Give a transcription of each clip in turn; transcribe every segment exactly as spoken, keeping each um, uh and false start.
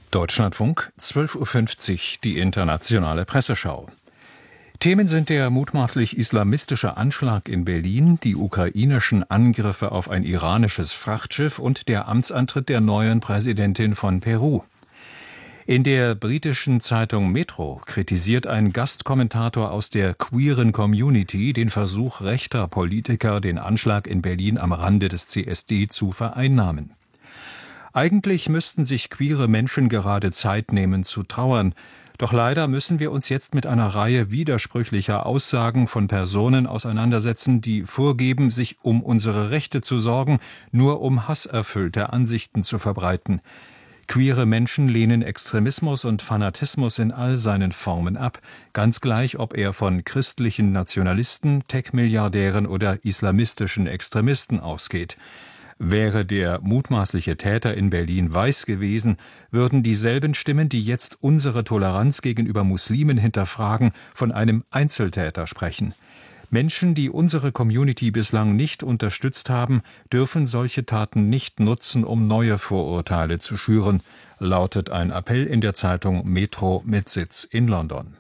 Deutschlandfunk, zwölf Uhr fünfzig, die internationale Presseschau. Themen sind der mutmaßlich islamistische Anschlag in Berlin, die ukrainischen Angriffe auf ein iranisches Frachtschiff und der Amtsantritt der neuen Präsidentin von Peru. In der britischen Zeitung Metro kritisiert ein Gastkommentator aus der queeren Community den Versuch rechter Politiker, den Anschlag in Berlin am Rande des C S D zu vereinnahmen. Eigentlich müssten sich queere Menschen gerade Zeit nehmen zu trauern. Doch leider müssen wir uns jetzt mit einer Reihe widersprüchlicher Aussagen von Personen auseinandersetzen, die vorgeben, sich um unsere Rechte zu sorgen, nur um hasserfüllte Ansichten zu verbreiten. Queere Menschen lehnen Extremismus und Fanatismus in all seinen Formen ab, ganz gleich, ob er von christlichen Nationalisten, Tech-Milliardären oder islamistischen Extremisten ausgeht. Wäre der mutmaßliche Täter in Berlin weiß gewesen, würden dieselben Stimmen, die jetzt unsere Toleranz gegenüber Muslimen hinterfragen, von einem Einzeltäter sprechen. Menschen, die unsere Community bislang nicht unterstützt haben, dürfen solche Taten nicht nutzen, um neue Vorurteile zu schüren, lautet ein Appell in der Zeitung Metro mit Sitz in London.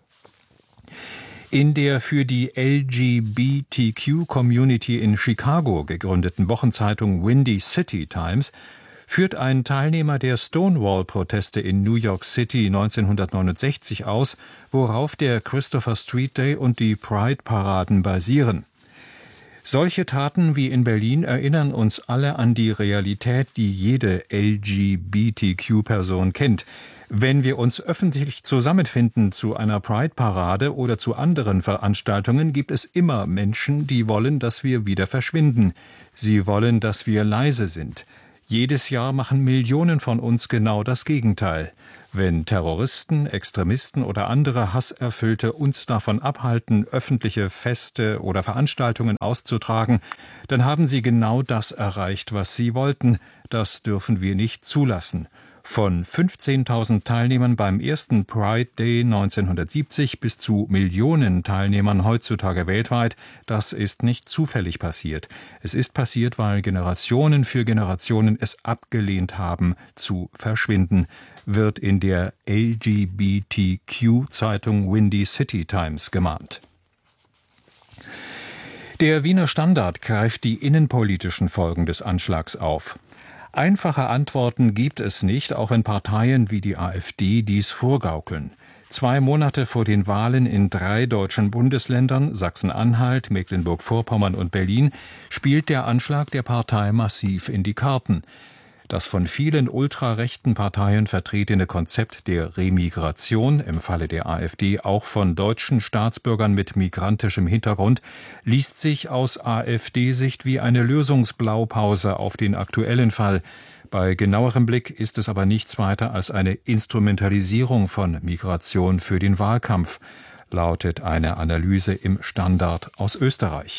In der für die L G B T Q-Community in Chicago gegründeten Wochenzeitung Windy City Times führt ein Teilnehmer der Stonewall-Proteste in New York City neunzehnhundertneunundsechzig aus, worauf der Christopher Street Day und die Pride-Paraden basieren. Solche Taten wie in Berlin erinnern uns alle an die Realität, die jede L G B T Q-Person kennt. Wenn wir uns öffentlich zusammenfinden zu einer Pride-Parade oder zu anderen Veranstaltungen, gibt es immer Menschen, die wollen, dass wir wieder verschwinden. Sie wollen, dass wir leise sind. Jedes Jahr machen Millionen von uns genau das Gegenteil. Wenn Terroristen, Extremisten oder andere Hasserfüllte uns davon abhalten, öffentliche Feste oder Veranstaltungen auszutragen, dann haben sie genau das erreicht, was sie wollten. Das dürfen wir nicht zulassen. Von fünfzehntausend Teilnehmern beim ersten Pride Day neunzehnhundertsiebzig bis zu Millionen Teilnehmern heutzutage weltweit, das ist nicht zufällig passiert. Es ist passiert, weil Generationen für Generationen es abgelehnt haben, zu verschwinden, wird in der L G B T Q-Zeitung Windy City Times gemahnt. Der Wiener Standard greift die innenpolitischen Folgen des Anschlags auf. Einfache Antworten gibt es nicht, auch wenn Parteien wie die AfD dies vorgaukeln. Zwei Monate vor den Wahlen in drei deutschen Bundesländern, Sachsen-Anhalt, Mecklenburg-Vorpommern und Berlin, spielt der Anschlag der Partei massiv in die Karten. Das von vielen ultrarechten Parteien vertretene Konzept der Remigration, im Falle der AfD auch von deutschen Staatsbürgern mit migrantischem Hintergrund, liest sich aus AfD-Sicht wie eine Lösungsblaupause auf den aktuellen Fall. Bei genauerem Blick ist es aber nichts weiter als eine Instrumentalisierung von Migration für den Wahlkampf, lautet eine Analyse im Standard aus Österreich.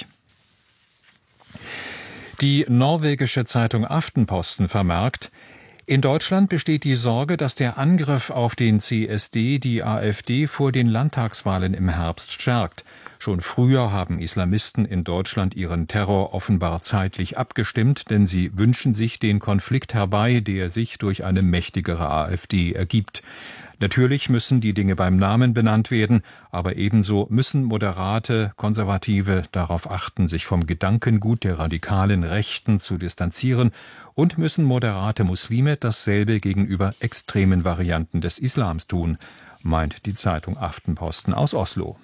Die norwegische Zeitung Aftenposten vermerkt, in Deutschland besteht die Sorge, dass der Angriff auf den C S D die AfD vor den Landtagswahlen im Herbst stärkt. Schon früher haben Islamisten in Deutschland ihren Terror offenbar zeitlich abgestimmt, denn sie wünschen sich den Konflikt herbei, der sich durch eine mächtigere AfD ergibt. Natürlich müssen die Dinge beim Namen benannt werden, aber ebenso müssen moderate Konservative darauf achten, sich vom Gedankengut der radikalen Rechten zu distanzieren und müssen moderate Muslime dasselbe gegenüber extremen Varianten des Islams tun, meint die Zeitung Aftenposten aus Oslo.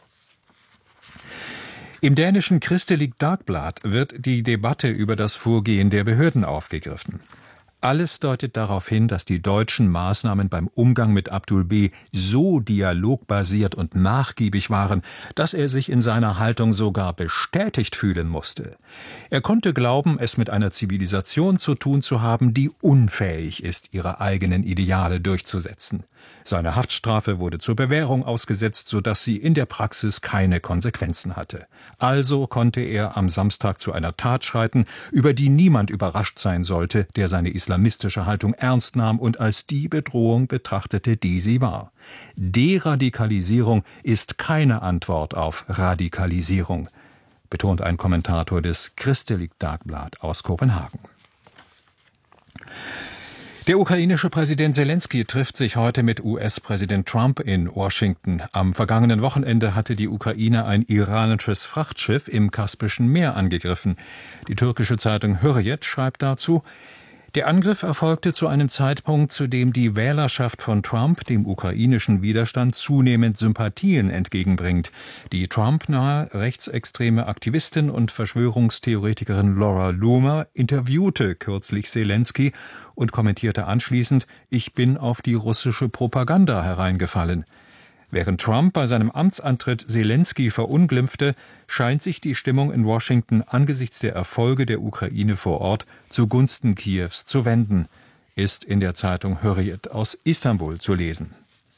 Im dänischen Kristelig Dagblad wird die Debatte über das Vorgehen der Behörden aufgegriffen. Alles deutet darauf hin, dass die deutschen Maßnahmen beim Umgang mit Abdul B. so dialogbasiert und nachgiebig waren, dass er sich in seiner Haltung sogar bestätigt fühlen musste. Er konnte glauben, es mit einer Zivilisation zu tun zu haben, die unfähig ist, ihre eigenen Ideale durchzusetzen. Seine Haftstrafe wurde zur Bewährung ausgesetzt, sodass sie in der Praxis keine Konsequenzen hatte. Also konnte er am Samstag zu einer Tat schreiten, über die niemand überrascht sein sollte, der seine islamistische Haltung ernst nahm und als die Bedrohung betrachtete, die sie war. Deradikalisierung ist keine Antwort auf Radikalisierung, betont ein Kommentator des Kristelig Dagblad aus Kopenhagen. Der ukrainische Präsident Selenskyj trifft sich heute mit U S-Präsident Trump in Washington. Am vergangenen Wochenende hatte die Ukraine ein iranisches Frachtschiff im Kaspischen Meer angegriffen. Die türkische Zeitung Hürriyet schreibt dazu: Der Angriff erfolgte zu einem Zeitpunkt, zu dem die Wählerschaft von Trump dem ukrainischen Widerstand zunehmend Sympathien entgegenbringt. Die Trump-nahe rechtsextreme Aktivistin und Verschwörungstheoretikerin Laura Loomer interviewte kürzlich Selenskyj und kommentierte anschließend: Ich bin auf die russische Propaganda hereingefallen. Während Trump bei seinem Amtsantritt Selenskyj verunglimpfte, scheint sich die Stimmung in Washington angesichts der Erfolge der Ukraine vor Ort zugunsten Kiews zu wenden, ist in der Zeitung Hürriyet aus Istanbul zu lesen.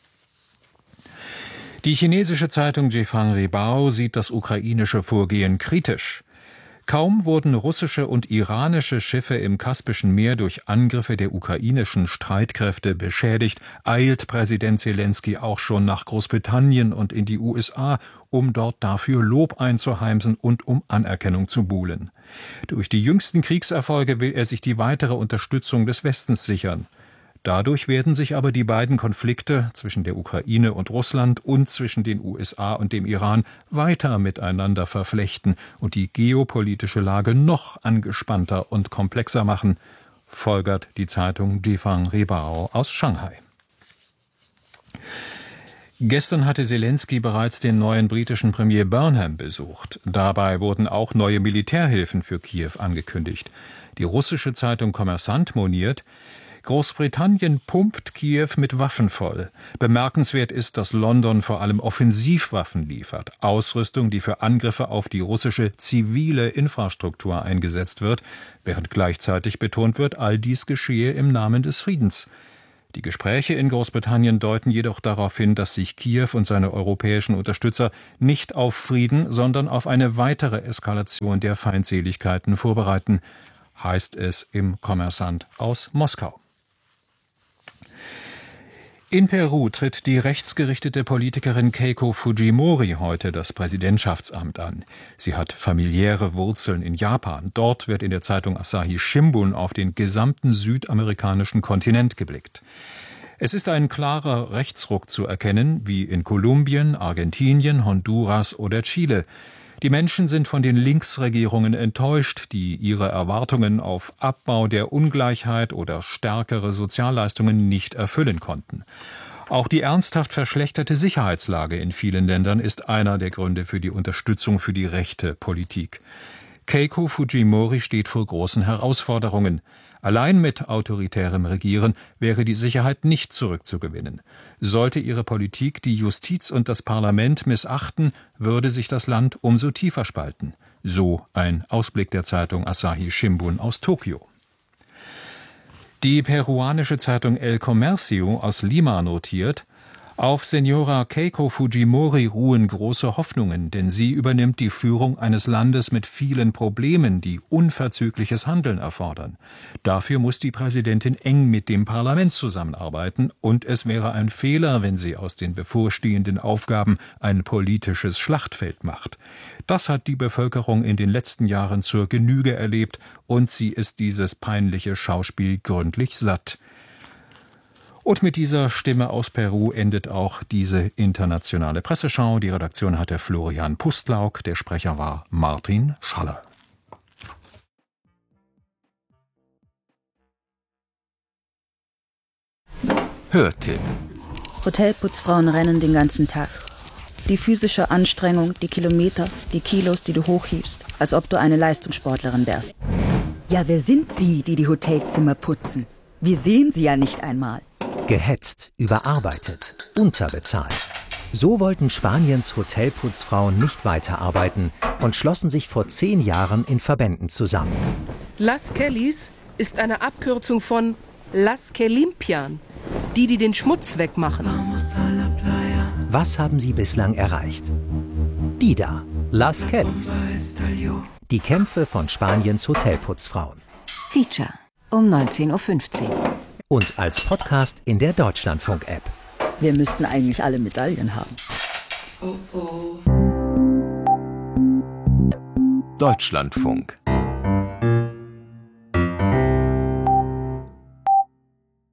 Die chinesische Zeitung Jifang Ribao sieht das ukrainische Vorgehen kritisch. Kaum wurden russische und iranische Schiffe im Kaspischen Meer durch Angriffe der ukrainischen Streitkräfte beschädigt, eilt Präsident Selenskyj auch schon nach Großbritannien und in die U S A, um dort dafür Lob einzuheimsen und um Anerkennung zu buhlen. Durch die jüngsten Kriegserfolge will er sich die weitere Unterstützung des Westens sichern. Dadurch werden sich aber die beiden Konflikte zwischen der Ukraine und Russland und zwischen den U S A und dem Iran weiter miteinander verflechten und die geopolitische Lage noch angespannter und komplexer machen, folgert die Zeitung Jifang Ribao aus Shanghai. Gestern hatte Selenskyj bereits den neuen britischen Premier Burnham besucht. Dabei wurden auch neue Militärhilfen für Kiew angekündigt. Die russische Zeitung Kommersant moniert: Großbritannien pumpt Kiew mit Waffen voll. Bemerkenswert ist, dass London vor allem Offensivwaffen liefert, Ausrüstung, die für Angriffe auf die russische zivile Infrastruktur eingesetzt wird, während gleichzeitig betont wird, all dies geschehe im Namen des Friedens. Die Gespräche in Großbritannien deuten jedoch darauf hin, dass sich Kiew und seine europäischen Unterstützer nicht auf Frieden, sondern auf eine weitere Eskalation der Feindseligkeiten vorbereiten, heißt es im Kommersant aus Moskau. In Peru tritt die rechtsgerichtete Politikerin Keiko Fujimori heute das Präsidentschaftsamt an. Sie hat familiäre Wurzeln in Japan. Dort wird in der Zeitung Asahi Shimbun auf den gesamten südamerikanischen Kontinent geblickt. Es ist ein klarer Rechtsruck zu erkennen, wie in Kolumbien, Argentinien, Honduras oder Chile. Die Menschen sind von den Linksregierungen enttäuscht, die ihre Erwartungen auf Abbau der Ungleichheit oder stärkere Sozialleistungen nicht erfüllen konnten. Auch die ernsthaft verschlechterte Sicherheitslage in vielen Ländern ist einer der Gründe für die Unterstützung für die rechte Politik. Keiko Fujimori steht vor großen Herausforderungen. Allein mit autoritärem Regieren wäre die Sicherheit nicht zurückzugewinnen. Sollte ihre Politik die Justiz und das Parlament missachten, würde sich das Land umso tiefer spalten. So ein Ausblick der Zeitung Asahi Shimbun aus Tokio. Die peruanische Zeitung El Comercio aus Lima notiert: Auf Senora Keiko Fujimori ruhen große Hoffnungen, denn sie übernimmt die Führung eines Landes mit vielen Problemen, die unverzügliches Handeln erfordern. Dafür muss die Präsidentin eng mit dem Parlament zusammenarbeiten, und es wäre ein Fehler, wenn sie aus den bevorstehenden Aufgaben ein politisches Schlachtfeld macht. Das hat die Bevölkerung in den letzten Jahren zur Genüge erlebt, und sie ist dieses peinliche Schauspiel gründlich satt. Und mit dieser Stimme aus Peru endet auch diese internationale Presseschau. Die Redaktion hatte Florian Pustlauk, der Sprecher war Martin Schaller. Hörtipp. Hotelputzfrauen rennen den ganzen Tag. Die physische Anstrengung, die Kilometer, die Kilos, die du hochhiefst, als ob du eine Leistungssportlerin wärst. Ja, wer sind die, die die Hotelzimmer putzen? Wir sehen sie ja nicht einmal. Gehetzt, überarbeitet, unterbezahlt. So wollten Spaniens Hotelputzfrauen nicht weiterarbeiten und schlossen sich vor zehn Jahren in Verbänden zusammen. Las Kellys ist eine Abkürzung von Las que limpian, die, die den Schmutz wegmachen. Was haben sie bislang erreicht? Die da, Las Kellys. Die Kämpfe von Spaniens Hotelputzfrauen. Feature um neunzehn Uhr fünfzehn. Und als Podcast in der Deutschlandfunk-App. Wir müssten eigentlich alle Medaillen haben. Oh oh. Deutschlandfunk.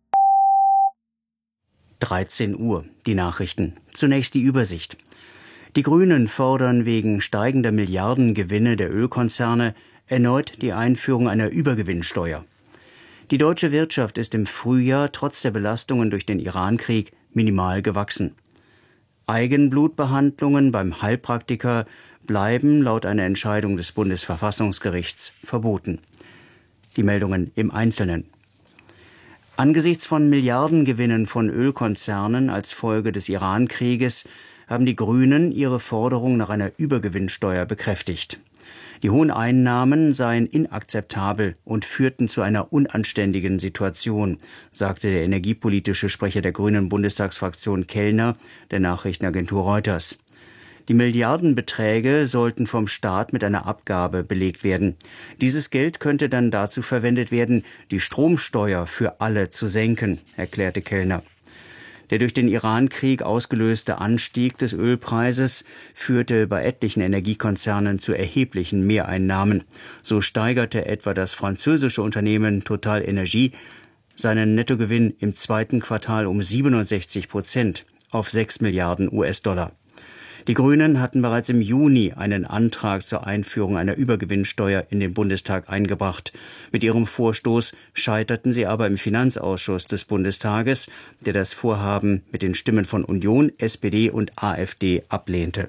dreizehn Uhr, die Nachrichten. Zunächst die Übersicht. Die Grünen fordern wegen steigender Milliardengewinne der Ölkonzerne erneut die Einführung einer Übergewinnsteuer. Die deutsche Wirtschaft ist im Frühjahr trotz der Belastungen durch den Irankrieg minimal gewachsen. Eigenblutbehandlungen beim Heilpraktiker bleiben laut einer Entscheidung des Bundesverfassungsgerichts verboten. Die Meldungen im Einzelnen. Angesichts von Milliardengewinnen von Ölkonzernen als Folge des Irankrieges haben die Grünen ihre Forderung nach einer Übergewinnsteuer bekräftigt. Die hohen Einnahmen seien inakzeptabel und führten zu einer unanständigen Situation, sagte der energiepolitische Sprecher der Grünen Bundestagsfraktion Kellner der Nachrichtenagentur Reuters. Die Milliardenbeträge sollten vom Staat mit einer Abgabe belegt werden. Dieses Geld könnte dann dazu verwendet werden, die Stromsteuer für alle zu senken, erklärte Kellner. Der durch den Irankrieg ausgelöste Anstieg des Ölpreises führte bei etlichen Energiekonzernen zu erheblichen Mehreinnahmen. So steigerte etwa das französische Unternehmen Total Energie seinen Nettogewinn im zweiten Quartal um siebenundsechzig Prozent auf sechs Milliarden U S-Dollar. Die Grünen hatten bereits im Juni einen Antrag zur Einführung einer Übergewinnsteuer in den Bundestag eingebracht. Mit ihrem Vorstoß scheiterten sie aber im Finanzausschuss des Bundestages, der das Vorhaben mit den Stimmen von Union, S P D und AfD ablehnte.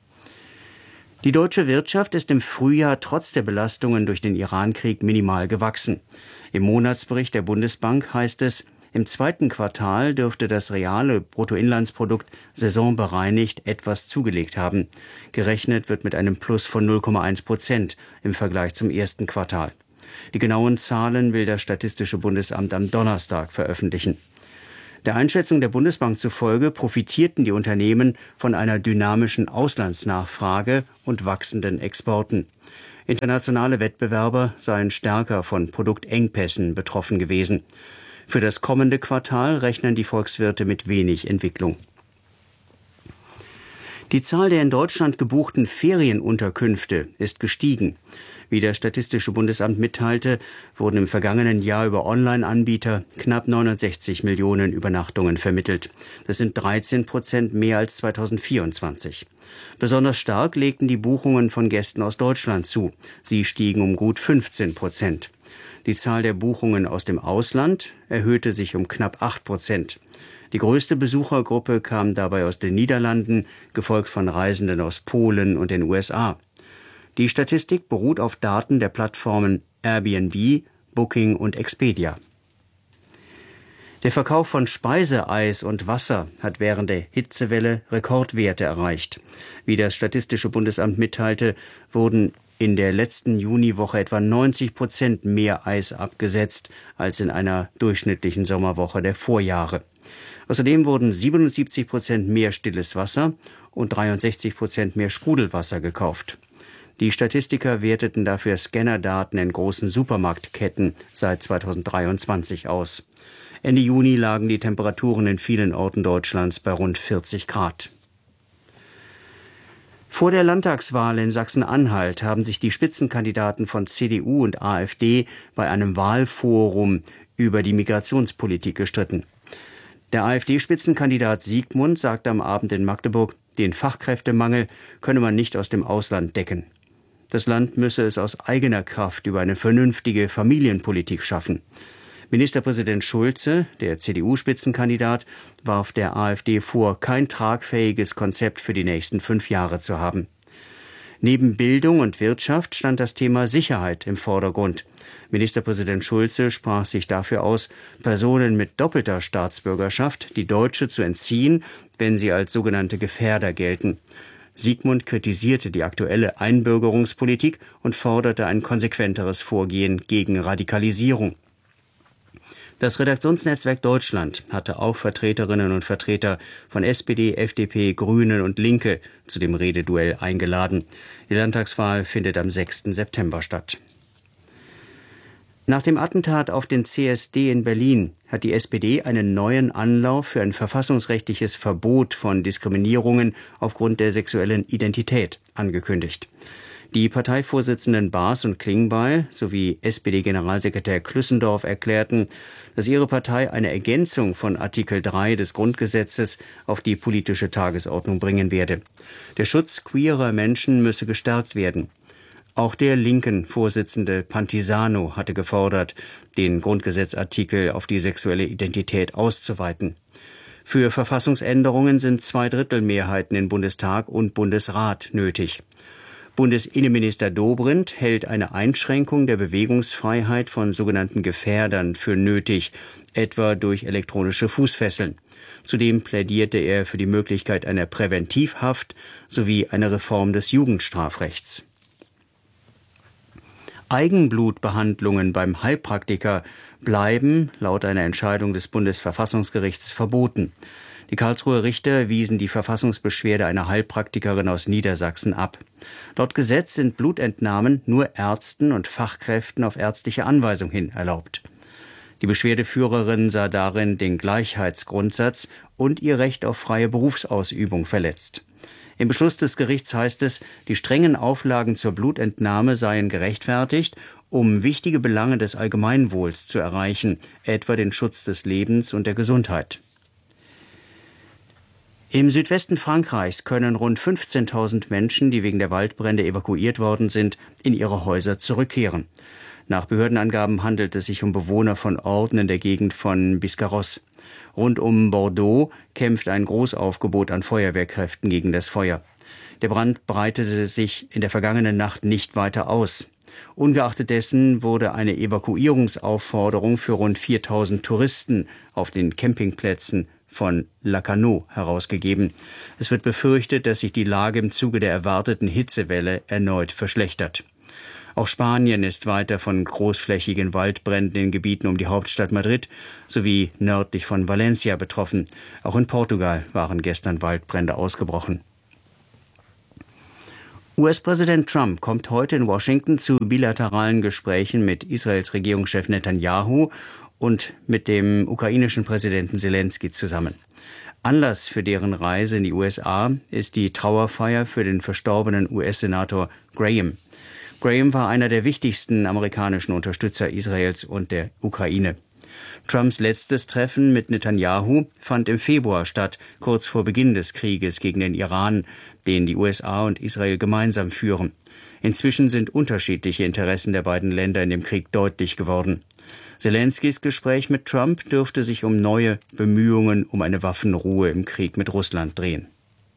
Die deutsche Wirtschaft ist im Frühjahr trotz der Belastungen durch den Irankrieg minimal gewachsen. Im Monatsbericht der Bundesbank heißt es, im zweiten Quartal dürfte das reale Bruttoinlandsprodukt saisonbereinigt etwas zugelegt haben. Gerechnet wird mit einem Plus von null Komma eins Prozent im Vergleich zum ersten Quartal. Die genauen Zahlen will das Statistische Bundesamt am Donnerstag veröffentlichen. Der Einschätzung der Bundesbank zufolge profitierten die Unternehmen von einer dynamischen Auslandsnachfrage und wachsenden Exporten. Internationale Wettbewerber seien stärker von Produktengpässen betroffen gewesen. Für das kommende Quartal rechnen die Volkswirte mit wenig Entwicklung. Die Zahl der in Deutschland gebuchten Ferienunterkünfte ist gestiegen. Wie das Statistische Bundesamt mitteilte, wurden im vergangenen Jahr über Online-Anbieter knapp neunundsechzig Millionen Übernachtungen vermittelt. Das sind dreizehn Prozent mehr als zweitausendvierundzwanzig. Besonders stark legten die Buchungen von Gästen aus Deutschland zu. Sie stiegen um gut fünfzehn Prozent. Die Zahl der Buchungen aus dem Ausland erhöhte sich um knapp acht Prozent. Die größte Besuchergruppe kam dabei aus den Niederlanden, gefolgt von Reisenden aus Polen und den U S A. Die Statistik beruht auf Daten der Plattformen Airbnb, Booking und Expedia. Der Verkauf von Speiseeis und Wasser hat während der Hitzewelle Rekordwerte erreicht. Wie das Statistische Bundesamt mitteilte, wurden in der letzten Juniwoche etwa neunzig Prozent mehr Eis abgesetzt als in einer durchschnittlichen Sommerwoche der Vorjahre. Außerdem wurden siebenundsiebzig Prozent mehr stilles Wasser und dreiundsechzig Prozent mehr Sprudelwasser gekauft. Die Statistiker werteten dafür Scannerdaten in großen Supermarktketten seit zweitausenddreiundzwanzig aus. Ende Juni lagen die Temperaturen in vielen Orten Deutschlands bei rund vierzig Grad. Vor der Landtagswahl in Sachsen-Anhalt haben sich die Spitzenkandidaten von C D U und AfD bei einem Wahlforum über die Migrationspolitik gestritten. Der AfD-Spitzenkandidat Siegmund sagte am Abend in Magdeburg, den Fachkräftemangel könne man nicht aus dem Ausland decken. Das Land müsse es aus eigener Kraft über eine vernünftige Familienpolitik schaffen. Ministerpräsident Schulze, der C D U-Spitzenkandidat, warf der AfD vor, kein tragfähiges Konzept für die nächsten fünf Jahre zu haben. Neben Bildung und Wirtschaft stand das Thema Sicherheit im Vordergrund. Ministerpräsident Schulze sprach sich dafür aus, Personen mit doppelter Staatsbürgerschaft die deutsche zu entziehen, wenn sie als sogenannte Gefährder gelten. Siegmund kritisierte die aktuelle Einbürgerungspolitik und forderte ein konsequenteres Vorgehen gegen Radikalisierung. Das Redaktionsnetzwerk Deutschland hatte auch Vertreterinnen und Vertreter von S P D, F D P, Grünen und Linke zu dem Rededuell eingeladen. Die Landtagswahl findet am sechsten September statt. Nach dem Attentat auf den C S D in Berlin hat die S P D einen neuen Anlauf für ein verfassungsrechtliches Verbot von Diskriminierungen aufgrund der sexuellen Identität angekündigt. Die Parteivorsitzenden Baas und Klingbeil sowie S P D-Generalsekretär Klüssendorf erklärten, dass ihre Partei eine Ergänzung von Artikel drei des Grundgesetzes auf die politische Tagesordnung bringen werde. Der Schutz queerer Menschen müsse gestärkt werden. Auch der linken Vorsitzende Pantisano hatte gefordert, den Grundgesetzartikel auf die sexuelle Identität auszuweiten. Für Verfassungsänderungen sind Zweidrittelmehrheiten in Bundestag und Bundesrat nötig. Bundesinnenminister Dobrindt hält eine Einschränkung der Bewegungsfreiheit von sogenannten Gefährdern für nötig, etwa durch elektronische Fußfesseln. Zudem plädierte er für die Möglichkeit einer Präventivhaft sowie eine Reform des Jugendstrafrechts. Eigenblutbehandlungen beim Heilpraktiker bleiben laut einer Entscheidung des Bundesverfassungsgerichts verboten. Die Karlsruher Richter wiesen die Verfassungsbeschwerde einer Heilpraktikerin aus Niedersachsen ab. Laut Gesetz sind Blutentnahmen nur Ärzten und Fachkräften auf ärztliche Anweisung hin erlaubt. Die Beschwerdeführerin sah darin den Gleichheitsgrundsatz und ihr Recht auf freie Berufsausübung verletzt. Im Beschluss des Gerichts heißt es, die strengen Auflagen zur Blutentnahme seien gerechtfertigt, um wichtige Belange des Allgemeinwohls zu erreichen, etwa den Schutz des Lebens und der Gesundheit. Im Südwesten Frankreichs können rund fünfzehntausend Menschen, die wegen der Waldbrände evakuiert worden sind, in ihre Häuser zurückkehren. Nach Behördenangaben handelt es sich um Bewohner von Orten in der Gegend von Biscarrosse. Rund um Bordeaux kämpft ein Großaufgebot an Feuerwehrkräften gegen das Feuer. Der Brand breitete sich in der vergangenen Nacht nicht weiter aus. Ungeachtet dessen wurde eine Evakuierungsaufforderung für rund viertausend Touristen auf den Campingplätzen von Lacanau herausgegeben. Es wird befürchtet, dass sich die Lage im Zuge der erwarteten Hitzewelle erneut verschlechtert. Auch Spanien ist weiter von großflächigen Waldbränden in Gebieten um die Hauptstadt Madrid sowie nördlich von Valencia betroffen. Auch in Portugal waren gestern Waldbrände ausgebrochen. U S-Präsident Trump kommt heute in Washington zu bilateralen Gesprächen mit Israels Regierungschef Netanyahu und mit dem ukrainischen Präsidenten Selenskyj zusammen. Anlass für deren Reise in die U S A ist die Trauerfeier für den verstorbenen U S-Senator Graham. Graham war einer der wichtigsten amerikanischen Unterstützer Israels und der Ukraine. Trumps letztes Treffen mit Netanyahu fand im Februar statt, kurz vor Beginn des Krieges gegen den Iran, den die U S A und Israel gemeinsam führen. Inzwischen sind unterschiedliche Interessen der beiden Länder in dem Krieg deutlich geworden. Selenskys Gespräch mit Trump dürfte sich um neue Bemühungen um eine Waffenruhe im Krieg mit Russland drehen.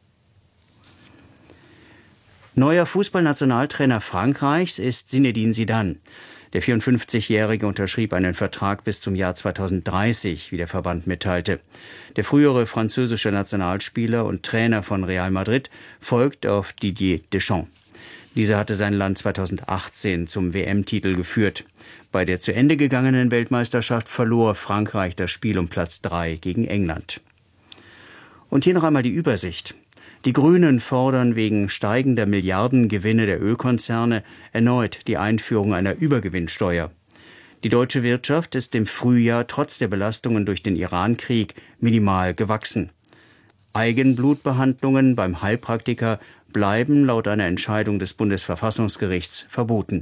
Neuer Fußballnationaltrainer Frankreichs ist Zinedine Zidane. Der vierundfünfzigjährige unterschrieb einen Vertrag bis zum Jahr zweitausenddreißig, wie der Verband mitteilte. Der frühere französische Nationalspieler und Trainer von Real Madrid folgt auf Didier Deschamps. Dieser hatte sein Land zweitausendachtzehn zum W M-Titel geführt. Bei der zu Ende gegangenen Weltmeisterschaft verlor Frankreich das Spiel um Platz drei gegen England. Und hier noch einmal die Übersicht. Die Grünen fordern wegen steigender Milliardengewinne der Ölkonzerne erneut die Einführung einer Übergewinnsteuer. Die deutsche Wirtschaft ist im Frühjahr trotz der Belastungen durch den Iran-Krieg minimal gewachsen. Eigenblutbehandlungen beim Heilpraktiker bleiben laut einer Entscheidung des Bundesverfassungsgerichts verboten.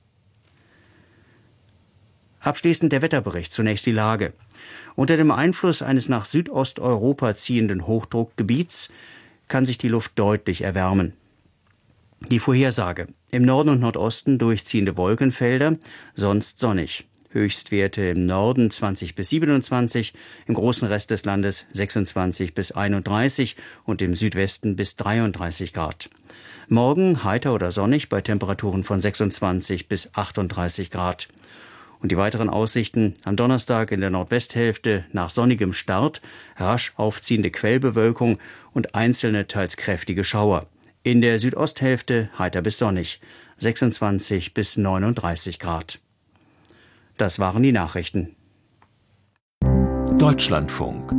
Abschließend der Wetterbericht, zunächst die Lage. Unter dem Einfluss eines nach Südosteuropa ziehenden Hochdruckgebiets kann sich die Luft deutlich erwärmen. Die Vorhersage: Im Norden und Nordosten durchziehende Wolkenfelder, sonst sonnig. Höchstwerte im Norden zwanzig bis siebenundzwanzig, im großen Rest des Landes sechsundzwanzig bis einunddreißig und im Südwesten bis dreiunddreißig Grad. Morgen heiter oder sonnig bei Temperaturen von sechsundzwanzig bis achtunddreißig Grad. Und die weiteren Aussichten: am Donnerstag in der Nordwesthälfte nach sonnigem Start, rasch aufziehende Quellbewölkung und einzelne teils kräftige Schauer. In der Südosthälfte heiter bis sonnig, sechsundzwanzig bis neununddreißig Grad. Das waren die Nachrichten. Deutschlandfunk.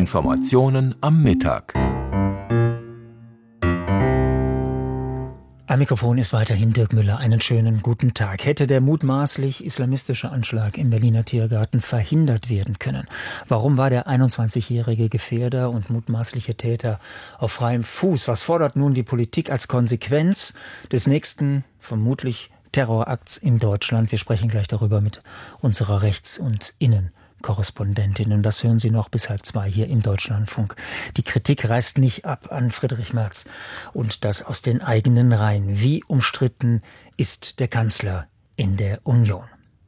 Informationen am Mittag. An Mikrofon ist weiterhin Dirk Müller. Einen schönen guten Tag. Hätte der mutmaßlich islamistische Anschlag im Berliner Tiergarten verhindert werden können? Warum war der einundzwanzigjährige Gefährder und mutmaßliche Täter auf freiem Fuß? Was fordert nun die Politik als Konsequenz des nächsten, vermutlich Terrorakts in Deutschland? Wir sprechen gleich darüber mit unserer Rechts- und Innen- Korrespondentin. Und das hören Sie noch bis halb zwei hier im Deutschlandfunk. Die Kritik reißt nicht ab an Friedrich Merz und das aus den eigenen Reihen. Wie umstritten ist der Kanzler in der Union?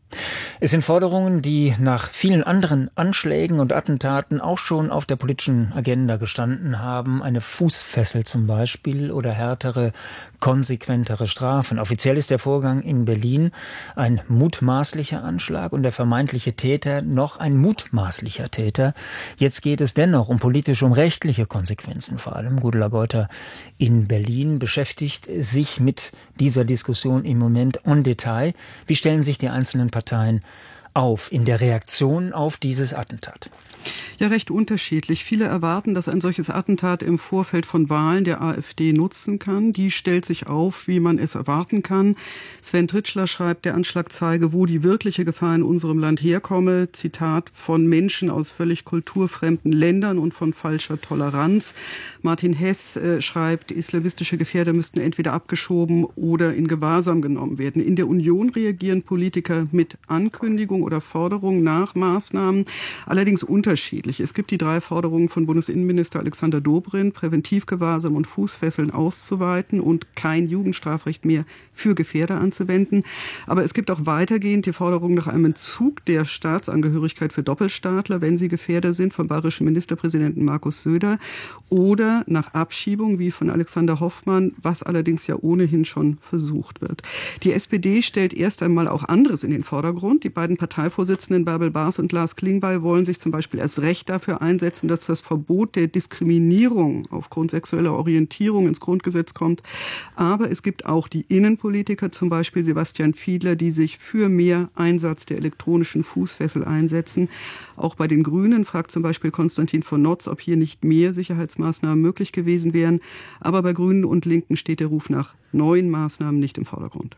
Es sind Forderungen, die nach vielen anderen Anschlägen und Attentaten auch schon auf der politischen Agenda gestanden haben. Eine Fußfessel zum Beispiel oder härtere, konsequentere Strafen. Offiziell ist der Vorgang in Berlin ein mutmaßlicher Anschlag und der vermeintliche Täter noch ein mutmaßlicher Täter. Jetzt geht es dennoch um politische, um rechtliche Konsequenzen. Vor allem Gudula Geuter in Berlin beschäftigt sich mit dieser Diskussion im Moment en Detail. Wie stellen sich die einzelnen Parteien auf in der Reaktion auf dieses Attentat? Ja, recht unterschiedlich. Viele erwarten, dass ein solches Attentat im Vorfeld von Wahlen der AfD nutzen kann. Die stellt sich auf, wie man es erwarten kann. Sven Tritschler schreibt, der Anschlag zeige, wo die wirkliche Gefahr in unserem Land herkomme. Zitat, von Menschen aus völlig kulturfremden Ländern und von falscher Toleranz. Martin Hess äh, schreibt, islamistische Gefährder müssten entweder abgeschoben oder in Gewahrsam genommen werden. In der Union reagieren Politiker mit Ankündigung oder Forderung nach Maßnahmen, allerdings unterschiedlich. Es gibt die drei Forderungen von Bundesinnenminister Alexander Dobrindt, Präventivgewahrsam und Fußfesseln auszuweiten und kein Jugendstrafrecht mehr für Gefährder anzuwenden. Aber es gibt auch weitergehend die Forderung nach einem Entzug der Staatsangehörigkeit für Doppelstaatler, wenn sie Gefährder sind, vom bayerischen Ministerpräsidenten Markus Söder, oder nach Abschiebung, wie von Alexander Hoffmann, was allerdings ja ohnehin schon versucht wird. Die S P D stellt erst einmal auch anderes in den Vordergrund. Die beiden Parteivorsitzenden Bärbel Baas und Lars Klingbeil wollen sich zum Beispiel erst recht dafür einsetzen, dass das Verbot der Diskriminierung aufgrund sexueller Orientierung ins Grundgesetz kommt. Aber es gibt auch die Innenpolitiker, zum Beispiel Sebastian Fiedler, die sich für mehr Einsatz der elektronischen Fußfessel einsetzen. Auch bei den Grünen fragt zum Beispiel Konstantin von Notz, ob hier nicht mehr Sicherheitsmaßnahmen möglich gewesen wären. Aber bei Grünen und Linken steht der Ruf nach neuen Maßnahmen nicht im Vordergrund.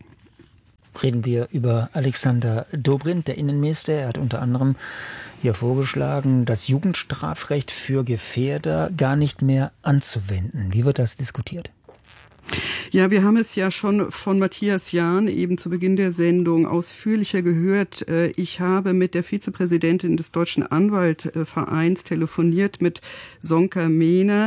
Reden wir über Alexander Dobrindt, der Innenminister. Er hat unter anderem hier vorgeschlagen, das Jugendstrafrecht für Gefährder gar nicht mehr anzuwenden. Wie wird das diskutiert? Ja, wir haben es ja schon von Matthias Jahn eben zu Beginn der Sendung ausführlicher gehört. Ich habe mit der Vizepräsidentin des Deutschen Anwaltvereins telefoniert, mit Sonka Mehner,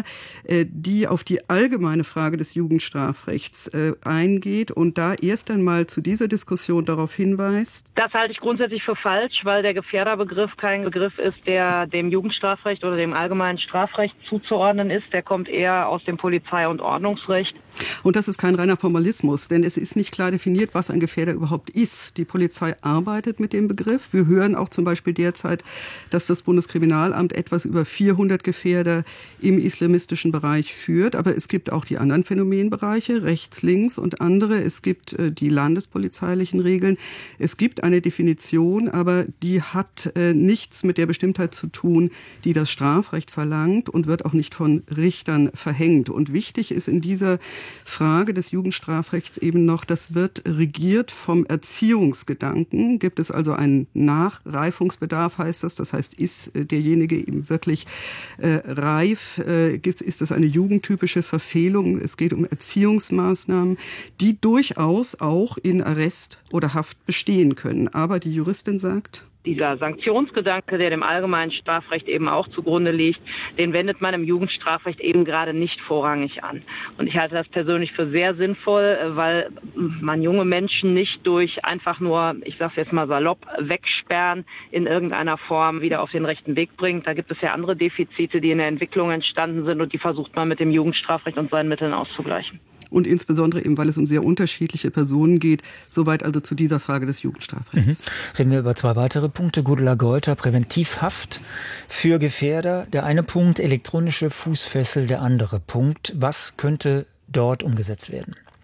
die auf die allgemeine Frage des Jugendstrafrechts eingeht und da erst einmal zu dieser Diskussion darauf hinweist. Das halte ich grundsätzlich für falsch, weil der Gefährderbegriff kein Begriff ist, der dem Jugendstrafrecht oder dem allgemeinen Strafrecht zuzuordnen ist. Der kommt eher aus dem Polizei- und Ordnungsrecht. Und das ist kein reiner Formalismus, denn es ist nicht klar definiert, was ein Gefährder überhaupt ist. Die Polizei arbeitet mit dem Begriff. Wir hören auch zum Beispiel derzeit, dass das Bundeskriminalamt etwas über vierhundert Gefährder im islamistischen Bereich führt. Aber es gibt auch die anderen Phänomenbereiche, rechts, links und andere. Es gibt äh, die landespolizeilichen Regeln. Es gibt eine Definition, aber die hat äh, nichts mit der Bestimmtheit zu tun, die das Strafrecht verlangt und wird auch nicht von Richtern verhängt. Und wichtig ist in dieser Frage des Jugendstrafrechts eben noch, das wird regiert vom Erziehungsgedanken. Gibt es also einen Nachreifungsbedarf, heißt das? Das heißt, ist derjenige eben wirklich äh, reif? Äh, gibt, ist das eine jugendtypische Verfehlung? Es geht um Erziehungsmaßnahmen, die durchaus auch in Arrest oder Haft bestehen können. Aber die Juristin sagt, dieser Sanktionsgedanke, der dem allgemeinen Strafrecht eben auch zugrunde liegt, den wendet man im Jugendstrafrecht eben gerade nicht vorrangig an. Und ich halte das persönlich für sehr sinnvoll, weil man junge Menschen nicht durch einfach nur, ich sage jetzt mal salopp, wegsperren in irgendeiner Form wieder auf den rechten Weg bringt. Da gibt es ja andere Defizite, die in der Entwicklung entstanden sind und die versucht man mit dem Jugendstrafrecht und seinen Mitteln auszugleichen. Und insbesondere eben, weil es um sehr unterschiedliche Personen geht. Soweit also zu dieser Frage des Jugendstrafrechts. Mhm. Reden wir über zwei weitere Punkte. Gudula Geuter, Präventivhaft für Gefährder. Der eine Punkt, elektronische Fußfessel, der andere Punkt. Was könnte dort umgesetzt werden?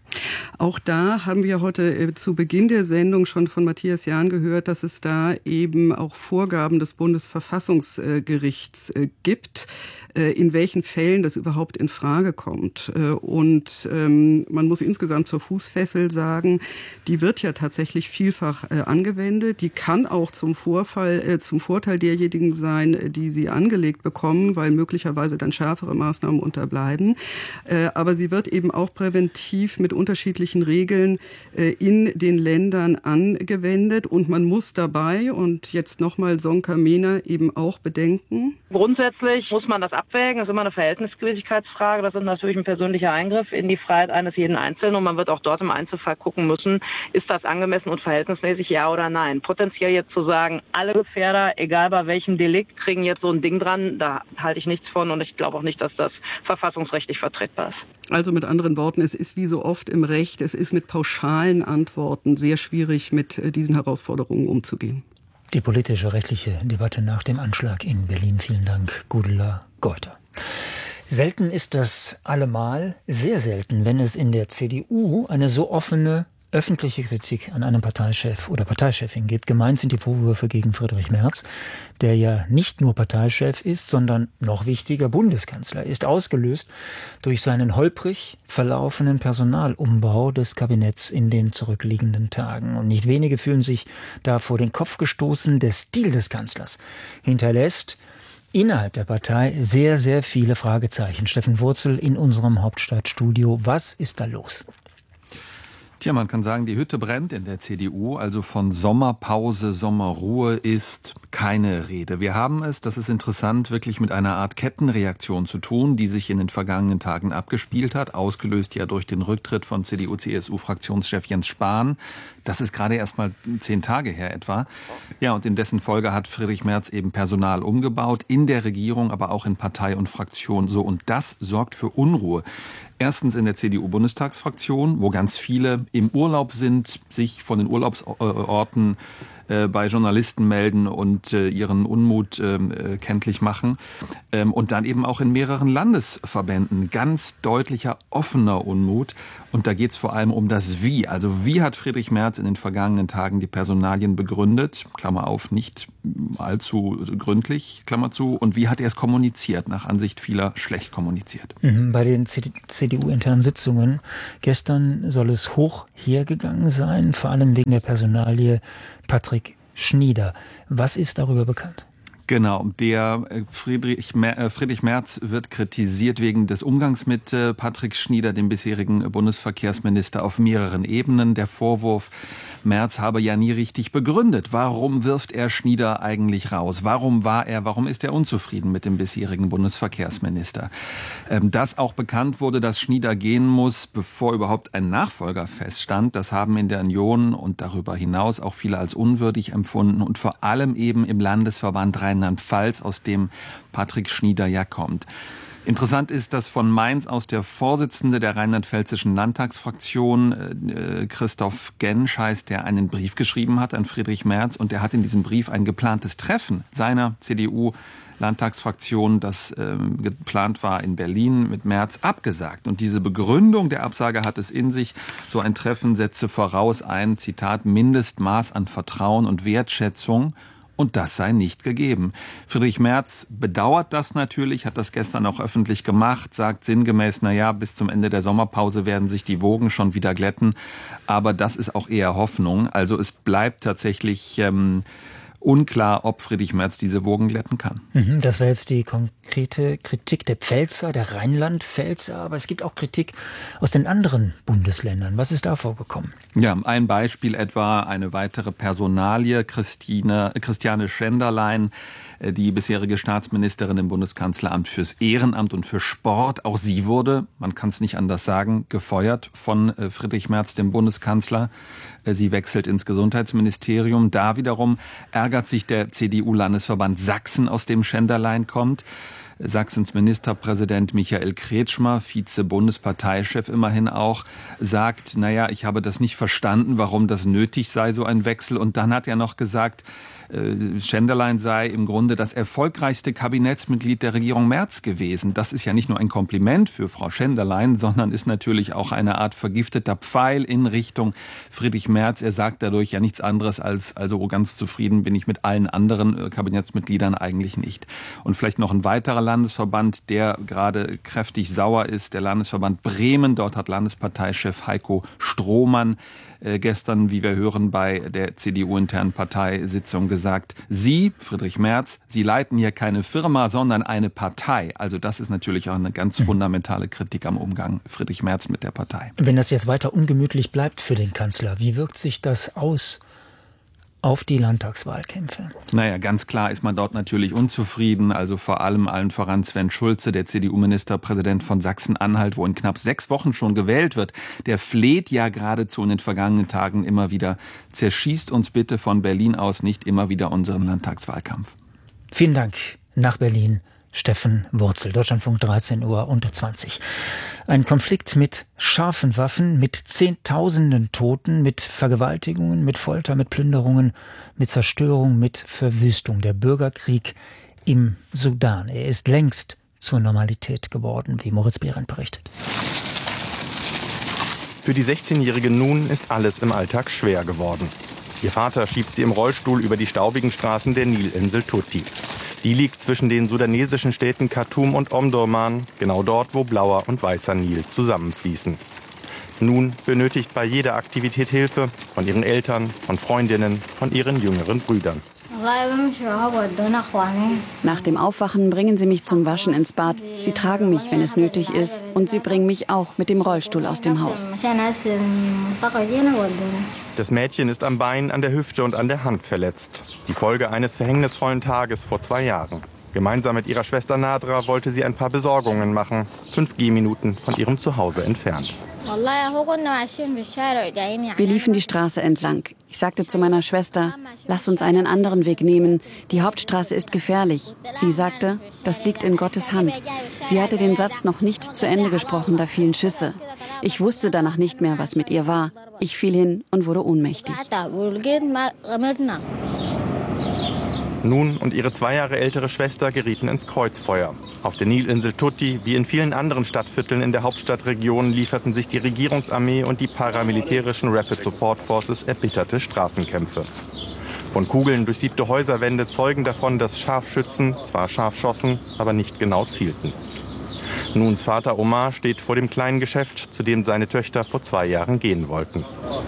Auch da haben wir heute äh, zu Beginn der Sendung schon von Matthias Jahn gehört, dass es da eben auch Vorgaben des Bundesverfassungsgerichts äh, gibt, äh, in welchen Fällen das überhaupt in Frage kommt. Äh, und ähm, man muss insgesamt zur Fußfessel sagen, die wird ja tatsächlich vielfach äh, angewendet. Die kann auch zum Vorfall, äh, zum Vorteil derjenigen sein, die sie angelegt bekommen, weil möglicherweise dann schärfere Maßnahmen unterbleiben. Äh, aber sie wird eben auch präventiv mit unterschiedlichen Regeln äh, in den Ländern angewendet. Und man muss dabei, und jetzt nochmal Sonka Mehner, eben auch bedenken. Grundsätzlich muss man das abwägen. Das ist immer eine Verhältnismäßigkeitsfrage. Das ist natürlich ein persönlicher Eingriff in die Freiheit eines jeden Einzelnen. Und man wird auch dort im Einzelfall gucken müssen, ist das angemessen und verhältnismäßig, ja oder nein. Potenziell jetzt zu sagen, alle Gefährder, egal bei welchem Delikt, kriegen jetzt so ein Ding dran, da halte ich nichts von. Und ich glaube auch nicht, dass das verfassungsrechtlich vertretbar ist. Also mit anderen Worten, es ist wie so oft im Recht, es ist mit pauschalen Antworten sehr schwierig, mit diesen Herausforderungen umzugehen. Die politische, rechtliche Debatte nach dem Anschlag in Berlin. Vielen Dank, Gudula Geuter. Selten ist das allemal, sehr selten, wenn es in der C D U eine so offene öffentliche Kritik an einem Parteichef oder Parteichefin gibt. Gemeint sind die Vorwürfe gegen Friedrich Merz, der ja nicht nur Parteichef ist, sondern noch wichtiger Bundeskanzler ist, ausgelöst durch seinen holprig verlaufenen Personalumbau des Kabinetts in den zurückliegenden Tagen. Und nicht wenige fühlen sich da vor den Kopf gestoßen. Der Stil des Kanzlers hinterlässt innerhalb der Partei sehr, sehr viele Fragezeichen. Steffen Wurzel in unserem Hauptstadtstudio. Was ist da los? Tja, man kann sagen, die Hütte brennt in der C D U, also von Sommerpause, Sommerruhe ist keine Rede. Wir haben es, das ist interessant, wirklich mit einer Art Kettenreaktion zu tun, die sich in den vergangenen Tagen abgespielt hat, ausgelöst ja durch den Rücktritt von C D U-C S U-Fraktionschef Jens Spahn. Das ist gerade erst mal zehn Tage her etwa. Ja, und in dessen Folge hat Friedrich Merz eben Personal umgebaut, in der Regierung, aber auch in Partei und Fraktion. So, und das sorgt für Unruhe. Erstens in der C D U-Bundestagsfraktion, wo ganz viele im Urlaub sind, sich von den Urlaubsorten äh, bei Journalisten melden und äh, ihren Unmut äh, kenntlich machen. Ähm, und dann eben auch in mehreren Landesverbänden ganz deutlicher, offener Unmut. Und da geht es vor allem um das Wie. Also wie hat Friedrich Merz in den vergangenen Tagen die Personalien begründet? Klammer auf, nicht allzu gründlich, Klammer zu. Und wie hat er es kommuniziert? Nach Ansicht vieler schlecht kommuniziert. Bei den C D U-internen Sitzungen gestern soll es hoch hergegangen sein, vor allem wegen der Personalie Patrick Schnieder. Was ist darüber bekannt? Genau, der Friedrich, Mer- Friedrich Merz wird kritisiert wegen des Umgangs mit äh, Patrick Schnieder, dem bisherigen Bundesverkehrsminister, auf mehreren Ebenen. Der Vorwurf, Merz habe ja nie richtig begründet. Warum wirft er Schnieder eigentlich raus? Warum war er, warum ist er unzufrieden mit dem bisherigen Bundesverkehrsminister? Ähm, dass auch bekannt wurde, dass Schnieder gehen muss, bevor überhaupt ein Nachfolger feststand, das haben in der Union und darüber hinaus auch viele als unwürdig empfunden und vor allem eben im Landesverband Rheinland-Pfalz, aus dem Patrick Schnieder ja kommt. Interessant ist, dass von Mainz aus der Vorsitzende der rheinland-pfälzischen Landtagsfraktion, äh, Christoph Gensch heißt, der einen Brief geschrieben hat an Friedrich Merz, und der hat in diesem Brief ein geplantes Treffen seiner C D U-Landtagsfraktion, das äh, geplant war in Berlin, mit Merz abgesagt. Und diese Begründung der Absage hat es in sich. So ein Treffen setze voraus ein, Zitat, Mindestmaß an Vertrauen und Wertschätzung. Und das sei nicht gegeben. Friedrich Merz bedauert das natürlich, hat das gestern auch öffentlich gemacht, sagt sinngemäß, na ja, bis zum Ende der Sommerpause werden sich die Wogen schon wieder glätten. Aber das ist auch eher Hoffnung. Also es bleibt tatsächlich ähm, unklar, ob Friedrich Merz diese Wogen glätten kann. Das war jetzt die konkrete Kritik der Pfälzer, der Rheinland-Pfälzer. Aber es gibt auch Kritik aus den anderen Bundesländern. Was ist da vorgekommen? Ja, ein Beispiel etwa eine weitere Personalie, Christine, Christiane Schenderlein, die bisherige Staatsministerin im Bundeskanzleramt fürs Ehrenamt und für Sport. Auch sie wurde, man kann es nicht anders sagen, gefeuert von Friedrich Merz, dem Bundeskanzler. Sie wechselt ins Gesundheitsministerium. Da wiederum ärgert sich der C D U-Landesverband Sachsen, aus dem Schenderlein kommt. Sachsens Ministerpräsident Michael Kretschmer, Vize-Bundesparteichef immerhin auch, sagt, naja, ich habe das nicht verstanden, warum das nötig sei, so ein Wechsel. Und dann hat er noch gesagt, Schenderlein sei im Grunde das erfolgreichste Kabinettsmitglied der Regierung Merz gewesen. Das ist ja nicht nur ein Kompliment für Frau Schenderlein, sondern ist natürlich auch eine Art vergifteter Pfeil in Richtung Friedrich Merz. Er sagt dadurch ja nichts anderes als, also ganz zufrieden bin ich mit allen anderen Kabinettsmitgliedern eigentlich nicht. Und vielleicht noch ein weiterer Landesverband, der gerade kräftig sauer ist, der Landesverband Bremen. Dort hat Landesparteichef Heiko Strohmann gestern, wie wir hören, bei der C D U-internen Parteisitzung gesagt, Sie, Friedrich Merz, Sie leiten hier keine Firma, sondern eine Partei. Also das ist natürlich auch eine ganz fundamentale Kritik am Umgang Friedrich Merz mit der Partei. Wenn das jetzt weiter ungemütlich bleibt für den Kanzler, wie wirkt sich das aus auf die Landtagswahlkämpfe? Naja, ganz klar ist man dort natürlich unzufrieden. Also vor allem allen voran Sven Schulze, der C D U-Ministerpräsident von Sachsen-Anhalt, wo in knapp sechs Wochen schon gewählt wird. Der fleht ja geradezu in den vergangenen Tagen immer wieder. Zerschießt uns bitte von Berlin aus nicht immer wieder unseren Landtagswahlkampf. Vielen Dank nach Berlin. Steffen Wurzel, Deutschlandfunk dreizehn Uhr zwanzig. Ein Konflikt mit scharfen Waffen, mit Zehntausenden Toten, mit Vergewaltigungen, mit Folter, mit Plünderungen, mit Zerstörung, mit Verwüstung. Der Bürgerkrieg im Sudan. Er ist längst zur Normalität geworden, wie Moritz Behrendt berichtet. Für die sechzehnjährige Nun ist alles im Alltag schwer geworden. Ihr Vater schiebt sie im Rollstuhl über die staubigen Straßen der Nilinsel Tutti. Die liegt zwischen den sudanesischen Städten Khartoum und Omdurman, genau dort, wo blauer und weißer Nil zusammenfließen. Nun benötigt bei jeder Aktivität Hilfe von ihren Eltern, von Freundinnen, von ihren jüngeren Brüdern. Nach dem Aufwachen bringen sie mich zum Waschen ins Bad. Sie tragen mich, wenn es nötig ist. Und sie bringen mich auch mit dem Rollstuhl aus dem Haus. Das Mädchen ist am Bein, an der Hüfte und an der Hand verletzt. Die Folge eines verhängnisvollen Tages vor zwei Jahren. Gemeinsam mit ihrer Schwester Nadra wollte sie ein paar Besorgungen machen, fünf Gehminuten von ihrem Zuhause entfernt. Wir liefen die Straße entlang. Ich sagte zu meiner Schwester, lass uns einen anderen Weg nehmen. Die Hauptstraße ist gefährlich. Sie sagte, das liegt in Gottes Hand. Sie hatte den Satz noch nicht zu Ende gesprochen, da fielen Schüsse. Ich wusste danach nicht mehr, was mit ihr war. Ich fiel hin und wurde ohnmächtig. Nun und ihre zwei Jahre ältere Schwester gerieten ins Kreuzfeuer. Auf der Nilinsel Tutti, wie in vielen anderen Stadtvierteln in der Hauptstadtregion, lieferten sich die Regierungsarmee und die paramilitärischen Rapid Support Forces erbitterte Straßenkämpfe. Von Kugeln durchsiebte Häuserwände zeugen davon, dass Scharfschützen zwar scharf schossen, aber nicht genau zielten. Nuns Vater Omar steht vor dem kleinen Geschäft, zu dem seine Töchter vor zwei Jahren gehen wollten.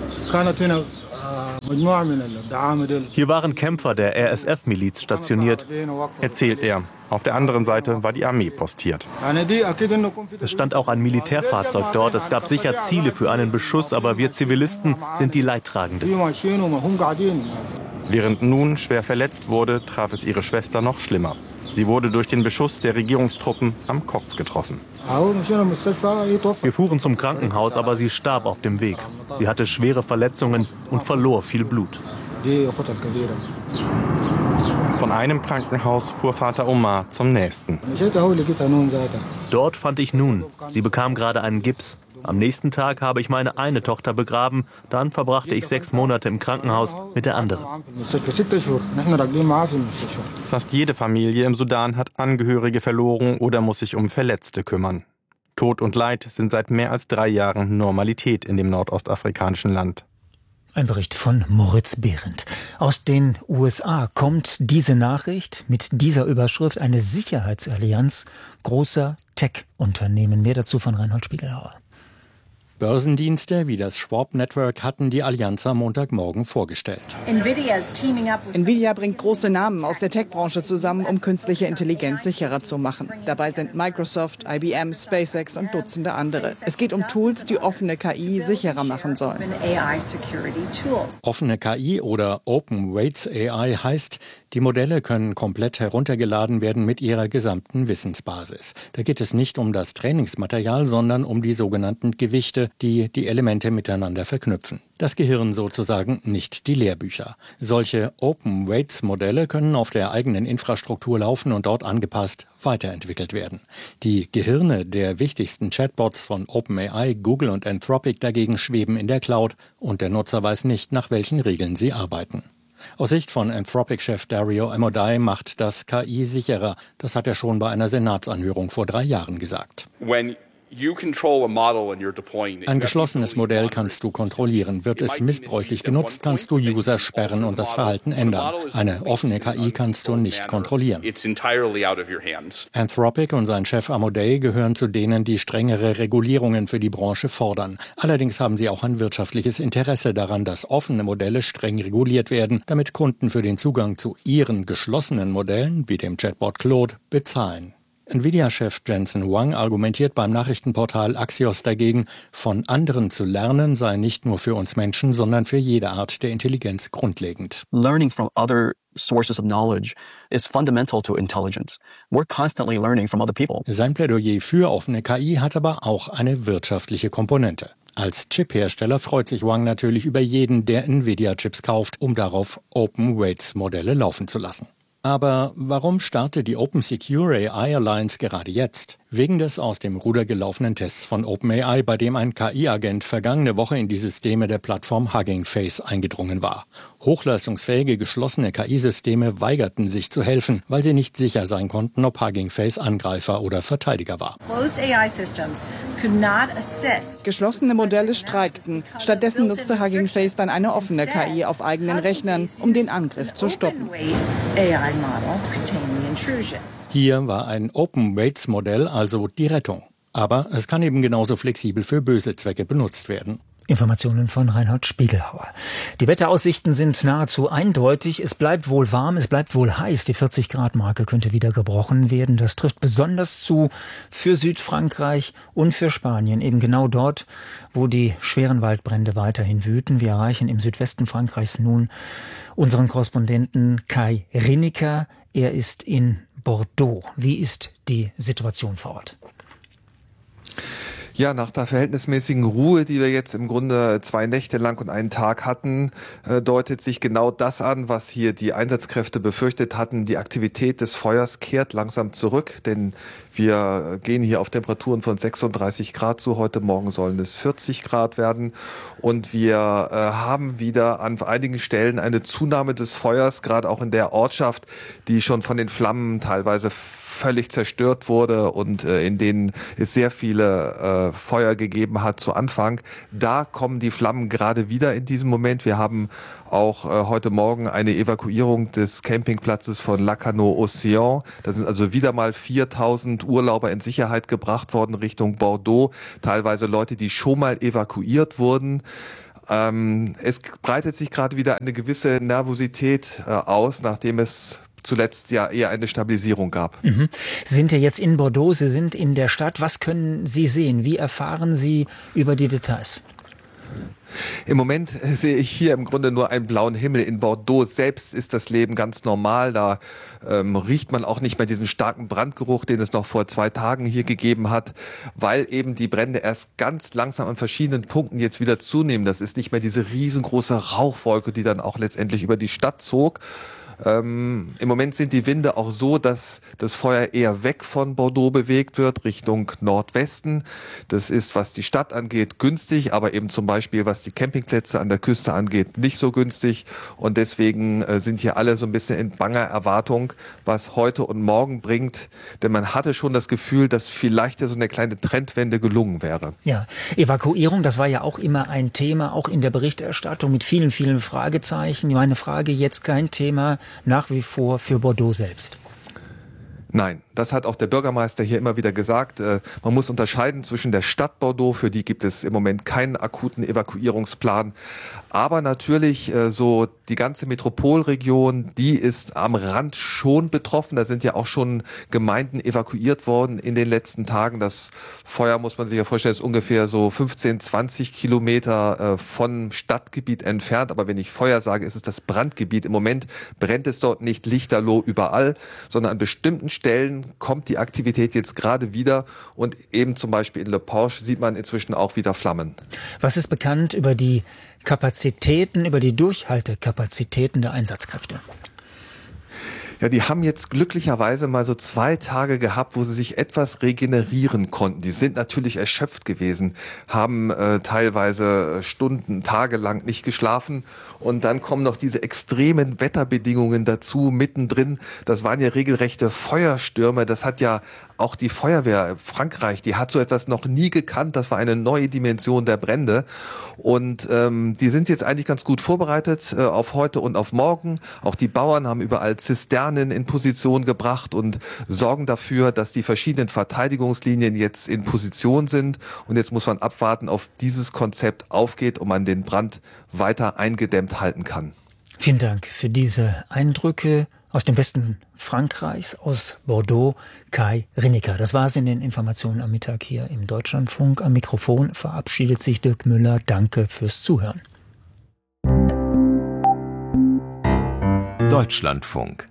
Hier waren Kämpfer der R S F-Miliz stationiert, erzählt er. Auf der anderen Seite war die Armee postiert. Es stand auch ein Militärfahrzeug dort. Es gab sicher Ziele für einen Beschuss, aber wir Zivilisten sind die Leidtragenden. Während Nun schwer verletzt wurde, traf es ihre Schwester noch schlimmer. Sie wurde durch den Beschuss der Regierungstruppen am Kopf getroffen. Wir fuhren zum Krankenhaus, aber sie starb auf dem Weg. Sie hatte schwere Verletzungen und verlor viel Blut. Von einem Krankenhaus fuhr Vater Omar zum nächsten. Dort fand ich Nun. Sie bekam gerade einen Gips. Am nächsten Tag habe ich meine eine Tochter begraben. Dann verbrachte ich sechs Monate im Krankenhaus mit der anderen. Fast jede Familie im Sudan hat Angehörige verloren oder muss sich um Verletzte kümmern. Tod und Leid sind seit mehr als drei Jahren Normalität in dem nordostafrikanischen Land. Ein Bericht von Moritz Behrendt. Aus den U S A kommt diese Nachricht mit dieser Überschrift: eine Sicherheitsallianz großer Tech-Unternehmen. Mehr dazu von Reinhold Spiegelhauer. Börsendienste wie das Schwab Network hatten die Allianz am Montagmorgen vorgestellt. Nvidia bringt große Namen aus der Tech-Branche zusammen, um künstliche Intelligenz sicherer zu machen. Dabei sind Microsoft, I B M, SpaceX und Dutzende andere. Es geht um Tools, die offene K I sicherer machen sollen. Offene K I oder Open Weights A I heißt, Die Modelle können komplett heruntergeladen werden mit ihrer gesamten Wissensbasis. Da geht es nicht um das Trainingsmaterial, sondern um die sogenannten Gewichte, die die Elemente miteinander verknüpfen. Das Gehirn sozusagen, nicht die Lehrbücher. Solche Open-Weights-Modelle können auf der eigenen Infrastruktur laufen und dort angepasst weiterentwickelt werden. Die Gehirne der wichtigsten Chatbots von OpenAI, Google und Anthropic dagegen schweben in der Cloud und der Nutzer weiß nicht, nach welchen Regeln sie arbeiten. Aus Sicht von Anthropic-Chef Dario Amodei macht das K I sicherer. Das hat er schon bei einer Senatsanhörung vor drei Jahren gesagt. When Ein geschlossenes Modell kannst du kontrollieren. Wird es missbräuchlich genutzt, kannst du User sperren und das Verhalten ändern. Eine offene K I kannst du nicht kontrollieren. Anthropic und sein Chef Amodei gehören zu denen, die strengere Regulierungen für die Branche fordern. Allerdings haben sie auch ein wirtschaftliches Interesse daran, dass offene Modelle streng reguliert werden, damit Kunden für den Zugang zu ihren geschlossenen Modellen, wie dem Chatbot Claude, bezahlen. Nvidia-Chef Jensen Huang argumentiert beim Nachrichtenportal Axios dagegen, von anderen zu lernen sei nicht nur für uns Menschen, sondern für jede Art der Intelligenz grundlegend. Learning from other sources of knowledge is fundamental to intelligence. We're constantly learning from other people. Sein Plädoyer für offene K I hat aber auch eine wirtschaftliche Komponente. Als Chip-Hersteller freut sich Huang natürlich über jeden, der Nvidia-Chips kauft, um darauf Open-Weights-Modelle laufen zu lassen. Aber warum startet die Open Secure A I Alliance gerade jetzt? Wegen des aus dem Ruder gelaufenen Tests von OpenAI, bei dem ein K I-Agent vergangene Woche in die Systeme der Plattform Hugging Face eingedrungen war. Hochleistungsfähige geschlossene K I-Systeme weigerten sich zu helfen, weil sie nicht sicher sein konnten, ob Hugging Face Angreifer oder Verteidiger war. Geschlossene Modelle streikten. Stattdessen nutzte Hugging Face dann eine offene K I auf eigenen Rechnern, um den Angriff zu stoppen. Hier war ein Open-Weights-Modell also die Rettung. Aber es kann eben genauso flexibel für böse Zwecke benutzt werden. Informationen von Reinhard Spiegelhauer. Die Wetteraussichten sind nahezu eindeutig. Es bleibt wohl warm, es bleibt wohl heiß. Die vierzig Grad Marke könnte wieder gebrochen werden. Das trifft besonders zu für Südfrankreich und für Spanien. Eben genau dort, wo die schweren Waldbrände weiterhin wüten. Wir erreichen im Südwesten Frankreichs nun unseren Korrespondenten Kai Rineker. Er ist in Bordeaux. Wie ist die Situation vor Ort? Ja, nach der verhältnismäßigen Ruhe, die wir jetzt im Grunde zwei Nächte lang und einen Tag hatten, äh, deutet sich genau das an, was hier die Einsatzkräfte befürchtet hatten. Die Aktivität des Feuers kehrt langsam zurück, denn wir gehen hier auf Temperaturen von sechsunddreißig Grad zu. Heute Morgen sollen es vierzig Grad werden. Und wir äh, haben wieder an einigen Stellen eine Zunahme des Feuers, gerade auch in der Ortschaft, die schon von den Flammen teilweise völlig zerstört wurde und äh, in denen es sehr viele äh, Feuer gegeben hat zu Anfang. Da kommen die Flammen gerade wieder in diesem Moment. Wir haben auch äh, heute Morgen eine Evakuierung des Campingplatzes von Lacanau-Océan. Da sind also wieder mal viertausend Urlauber in Sicherheit gebracht worden Richtung Bordeaux. Teilweise Leute, die schon mal evakuiert wurden. Ähm, es breitet sich gerade wieder eine gewisse Nervosität äh, aus, nachdem es zuletzt ja eher eine Stabilisierung gab. Mhm. Sie sind ja jetzt in Bordeaux, Sie sind in der Stadt. Was können Sie sehen? Wie erfahren Sie über die Details? Im Moment sehe ich hier im Grunde nur einen blauen Himmel. In Bordeaux selbst ist das Leben ganz normal. Da ähm, riecht man auch nicht mehr diesen starken Brandgeruch, den es noch vor zwei Tagen hier gegeben hat, weil eben die Brände erst ganz langsam an verschiedenen Punkten jetzt wieder zunehmen. Das ist nicht mehr diese riesengroße Rauchwolke, die dann auch letztendlich über die Stadt zog. Ähm, im Moment sind die Winde auch so, dass das Feuer eher weg von Bordeaux bewegt wird, Richtung Nordwesten. Das ist, was die Stadt angeht, günstig, aber eben zum Beispiel, was die Campingplätze an der Küste angeht, nicht so günstig. Und deswegen äh, sind hier alle so ein bisschen in banger Erwartung, was heute und morgen bringt. Denn man hatte schon das Gefühl, dass vielleicht ja so eine kleine Trendwende gelungen wäre. Ja, Evakuierung, das war ja auch immer ein Thema, auch in der Berichterstattung mit vielen, vielen Fragezeichen. Meine Frage jetzt kein Thema nach wie vor für Bordeaux selbst. Nein, das hat auch der Bürgermeister hier immer wieder gesagt. Man muss unterscheiden zwischen der Stadt Bordeaux, für die gibt es im Moment keinen akuten Evakuierungsplan. Aber natürlich äh, so die ganze Metropolregion, die ist am Rand schon betroffen. Da sind ja auch schon Gemeinden evakuiert worden in den letzten Tagen. Das Feuer, muss man sich ja vorstellen, ist ungefähr so fünfzehn, zwanzig Kilometer äh, vom Stadtgebiet entfernt. Aber wenn ich Feuer sage, ist es das Brandgebiet. Im Moment brennt es dort nicht lichterloh überall, sondern an bestimmten Stellen kommt die Aktivität jetzt gerade wieder. Und eben zum Beispiel in Le Porche sieht man inzwischen auch wieder Flammen. Was ist bekannt über die Kapazitäten, über die Durchhaltekapazitäten der Einsatzkräfte? Ja, die haben jetzt glücklicherweise mal so zwei Tage gehabt, wo sie sich etwas regenerieren konnten. Die sind natürlich erschöpft gewesen, haben äh, teilweise Stunden, Tage lang nicht geschlafen. Und dann kommen noch diese extremen Wetterbedingungen dazu, mittendrin. Das waren ja regelrechte Feuerstürme. Das hat ja auch die Feuerwehr Frankreich, die hat so etwas noch nie gekannt. Das war eine neue Dimension der Brände. Und ähm, die sind jetzt eigentlich ganz gut vorbereitet äh, auf heute und auf morgen. Auch die Bauern haben überall Zisternen in Position gebracht und sorgen dafür, dass die verschiedenen Verteidigungslinien jetzt in Position sind. Und jetzt muss man abwarten, ob dieses Konzept aufgeht und man den Brand weiter eingedämmt halten kann. Vielen Dank für diese Eindrücke aus dem Westen Frankreichs, aus Bordeaux, Kai Rinnecker. Das war es in den Informationen am Mittag hier im Deutschlandfunk. Am Mikrofon verabschiedet sich Dirk Müller. Danke fürs Zuhören. Deutschlandfunk.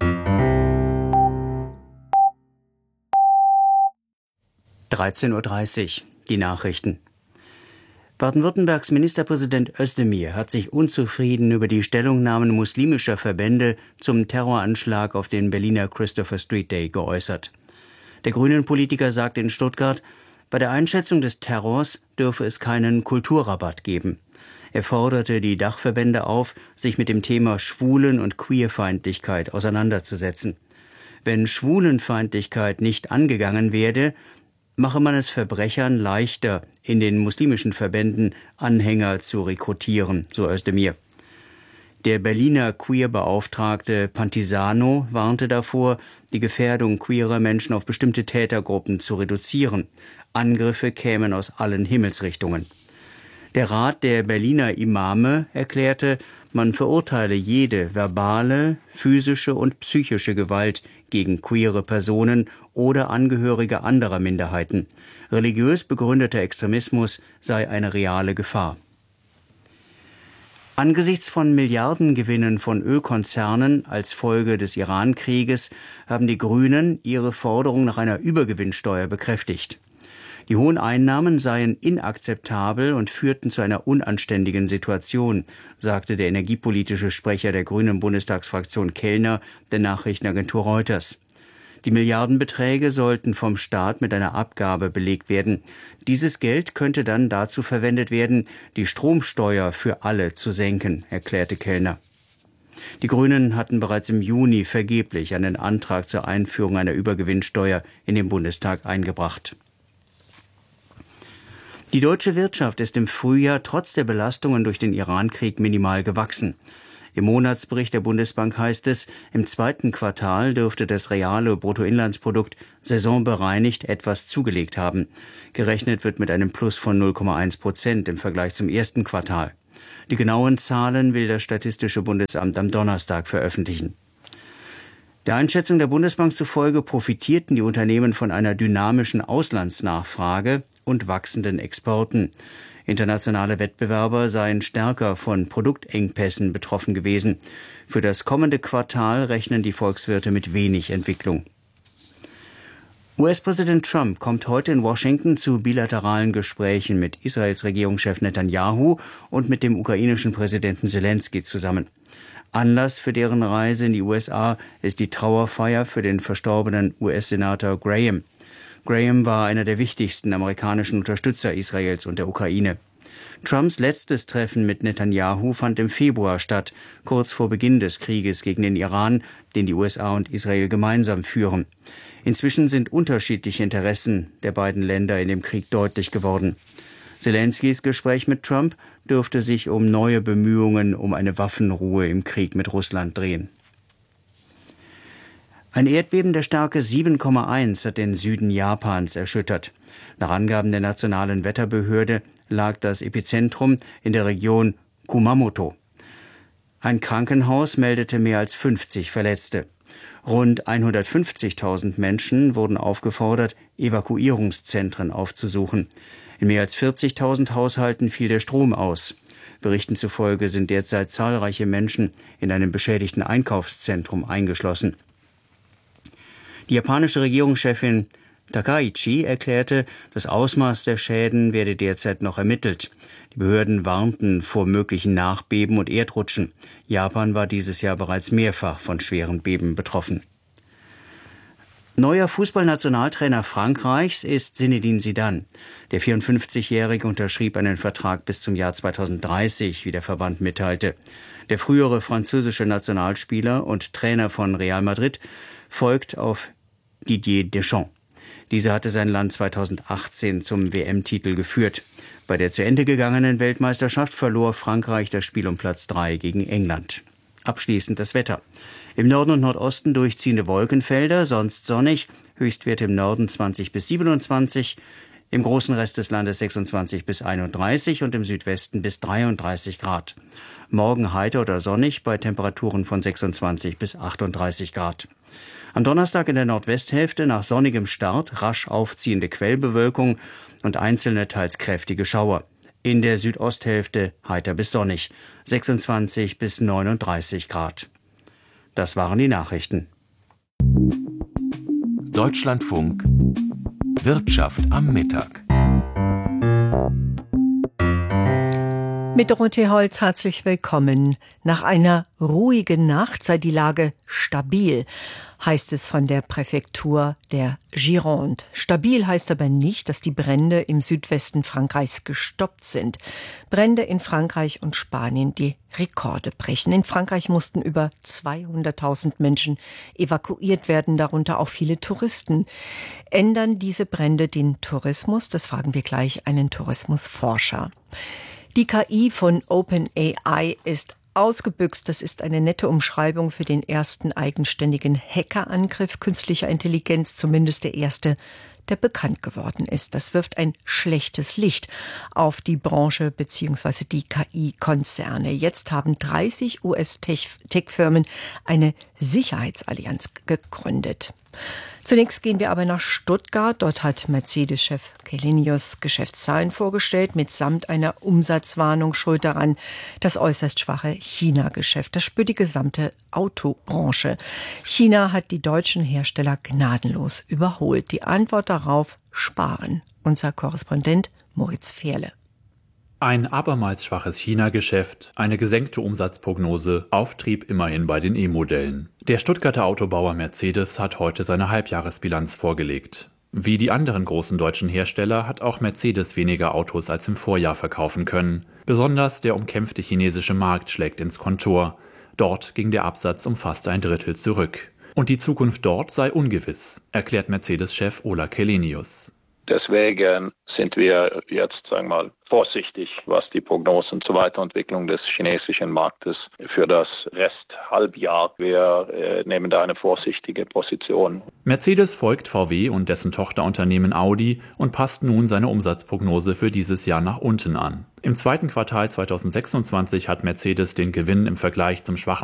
dreizehn Uhr dreißig, die Nachrichten. Baden-Württembergs Ministerpräsident Özdemir hat sich unzufrieden über die Stellungnahmen muslimischer Verbände zum Terroranschlag auf den Berliner Christopher Street Day geäußert. Der Grünen-Politiker sagte in Stuttgart, bei der Einschätzung des Terrors dürfe es keinen Kulturrabatt geben. Er forderte die Dachverbände auf, sich mit dem Thema Schwulen- und Queerfeindlichkeit auseinanderzusetzen. Wenn Schwulenfeindlichkeit nicht angegangen werde, mache man es Verbrechern leichter, in den muslimischen Verbänden Anhänger zu rekrutieren, so Özdemir. Der Berliner Queer-Beauftragte Pantisano warnte davor, die Gefährdung queerer Menschen auf bestimmte Tätergruppen zu reduzieren. Angriffe kämen aus allen Himmelsrichtungen. Der Rat der Berliner Imame erklärte, man verurteile jede verbale, physische und psychische Gewalt gegen queere Personen oder Angehörige anderer Minderheiten. Religiös begründeter Extremismus sei eine reale Gefahr. Angesichts von Milliardengewinnen von Ölkonzernen als Folge des Iran-Krieges haben die Grünen ihre Forderung nach einer Übergewinnsteuer bekräftigt. Die hohen Einnahmen seien inakzeptabel und führten zu einer unanständigen Situation, sagte der energiepolitische Sprecher der Grünen Bundestagsfraktion Kellner der Nachrichtenagentur Reuters. Die Milliardenbeträge sollten vom Staat mit einer Abgabe belegt werden. Dieses Geld könnte dann dazu verwendet werden, die Stromsteuer für alle zu senken, erklärte Kellner. Die Grünen hatten bereits im Juni vergeblich einen Antrag zur Einführung einer Übergewinnsteuer in den Bundestag eingebracht. Die deutsche Wirtschaft ist im Frühjahr trotz der Belastungen durch den Iran-Krieg minimal gewachsen. Im Monatsbericht der Bundesbank heißt es, im zweiten Quartal dürfte das reale Bruttoinlandsprodukt saisonbereinigt etwas zugelegt haben. Gerechnet wird mit einem Plus von null Komma eins Prozent im Vergleich zum ersten Quartal. Die genauen Zahlen will das Statistische Bundesamt am Donnerstag veröffentlichen. Der Einschätzung der Bundesbank zufolge profitierten die Unternehmen von einer dynamischen Auslandsnachfrage und wachsenden Exporten. Internationale Wettbewerber seien stärker von Produktengpässen betroffen gewesen. Für das kommende Quartal rechnen die Volkswirte mit wenig Entwicklung. U S-Präsident Trump kommt heute in Washington zu bilateralen Gesprächen mit Israels Regierungschef Netanyahu und mit dem ukrainischen Präsidenten Selensky zusammen. Anlass für deren Reise in die U S A ist die Trauerfeier für den verstorbenen U S-Senator Graham. Graham war einer der wichtigsten amerikanischen Unterstützer Israels und der Ukraine. Trumps letztes Treffen mit Netanyahu fand im Februar statt, kurz vor Beginn des Krieges gegen den Iran, den die U S A und Israel gemeinsam führen. Inzwischen sind unterschiedliche Interessen der beiden Länder in dem Krieg deutlich geworden. Zelenskys Gespräch mit Trump dürfte sich um neue Bemühungen um eine Waffenruhe im Krieg mit Russland drehen. Ein Erdbeben der Stärke sieben Komma eins hat den Süden Japans erschüttert. Nach Angaben der Nationalen Wetterbehörde lag das Epizentrum in der Region Kumamoto. Ein Krankenhaus meldete mehr als fünfzig Verletzte. Rund hundertfünfzigtausend Menschen wurden aufgefordert, Evakuierungszentren aufzusuchen. In mehr als vierzigtausend Haushalten fiel der Strom aus. Berichten zufolge sind derzeit zahlreiche Menschen in einem beschädigten Einkaufszentrum eingeschlossen. Die japanische Regierungschefin Takaichi erklärte, das Ausmaß der Schäden werde derzeit noch ermittelt. Die Behörden warnten vor möglichen Nachbeben und Erdrutschen. Japan war dieses Jahr bereits mehrfach von schweren Beben betroffen. Neuer Fußballnationaltrainer Frankreichs ist Zinedine Zidane. Der vierundfünfzigjährige unterschrieb einen Vertrag bis zum Jahr zweitausenddreißig, wie der Verband mitteilte. Der frühere französische Nationalspieler und Trainer von Real Madrid folgt auf Didier Deschamps. Dieser hatte sein Land zweitausendachtzehn zum W M-Titel geführt. Bei der zu Ende gegangenen Weltmeisterschaft verlor Frankreich das Spiel um Platz drei gegen England. Abschließend das Wetter. Im Norden und Nordosten durchziehende Wolkenfelder, sonst sonnig, Höchstwerte im Norden zwanzig bis siebenundzwanzig, im großen Rest des Landes sechsundzwanzig bis einunddreißig und im Südwesten bis dreiunddreißig Grad. Morgen heiter oder sonnig bei Temperaturen von sechsundzwanzig bis achtunddreißig Grad. Am Donnerstag in der Nordwesthälfte nach sonnigem Start rasch aufziehende Quellbewölkung und einzelne teils kräftige Schauer. In der Südosthälfte heiter bis sonnig, sechsundzwanzig bis neununddreißig Grad. Das waren die Nachrichten. Deutschlandfunk Wirtschaft am Mittag. Mit Dorothee Holz herzlich willkommen. Nach einer ruhigen Nacht sei die Lage stabil, heißt es von der Präfektur der Gironde. Stabil heißt aber nicht, dass die Brände im Südwesten Frankreichs gestoppt sind. Brände in Frankreich und Spanien, die Rekorde brechen. In Frankreich mussten über zweihunderttausend Menschen evakuiert werden, darunter auch viele Touristen. Ändern diese Brände den Tourismus? Das fragen wir gleich einen Tourismusforscher. Die K I von OpenAI ist ausgebüxt. Das ist eine nette Umschreibung für den ersten eigenständigen Hackerangriff künstlicher Intelligenz, zumindest der erste, der bekannt geworden ist. Das wirft ein schlechtes Licht auf die Branche bzw. die K I-Konzerne. Jetzt haben dreißig U S-Tech-Firmen eine Sicherheitsallianz gegründet. Zunächst gehen wir aber nach Stuttgart. Dort hat Mercedes-Chef Källenius Geschäftszahlen vorgestellt, mitsamt einer Umsatzwarnung. Schuld daran das äußerst schwache China-Geschäft. Das spürt die gesamte Autobranche. China hat die deutschen Hersteller gnadenlos überholt. Die Antwort darauf: Sparen. Unser Korrespondent Moritz Fehrle. Ein abermals schwaches China-Geschäft, eine gesenkte Umsatzprognose, Auftrieb immerhin bei den E-Modellen. Der Stuttgarter Autobauer Mercedes hat heute seine Halbjahresbilanz vorgelegt. Wie die anderen großen deutschen Hersteller hat auch Mercedes weniger Autos als im Vorjahr verkaufen können. Besonders der umkämpfte chinesische Markt schlägt ins Kontor. Dort ging der Absatz um fast ein Drittel zurück. Und die Zukunft dort sei ungewiss, erklärt Mercedes-Chef Ola Källenius. Deswegen sind wir jetzt, sagen wir mal, vorsichtig, was die Prognosen zur Weiterentwicklung des chinesischen Marktes für das Resthalbjahr. Wir äh, nehmen da eine vorsichtige Position. Mercedes folgt V W und dessen Tochterunternehmen Audi und passt nun seine Umsatzprognose für dieses Jahr nach unten an. Im zweiten Quartal zweitausendsechsundzwanzig hat Mercedes den Gewinn im Vergleich zum schwachen